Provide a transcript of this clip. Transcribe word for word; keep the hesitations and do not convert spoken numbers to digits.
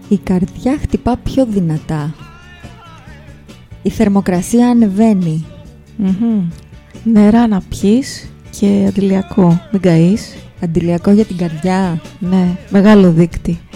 Η καρδιά χτυπά πιο δυνατά. Η θερμοκρασία ανεβαίνει. Mm-hmm. Νερά να πιείς και αντιλιακό, μην καείς. Αντιλιακό για την καρδιά. Ναι, μεγάλο δείκτη.